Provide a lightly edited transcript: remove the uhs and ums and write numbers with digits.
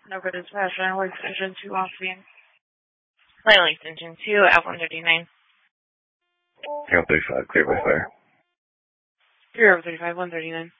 Nova Dispatch, Network Extension 2 off being. Flight Extension 2 at 139. Air 35, clear by fire. Clear over 35, 139.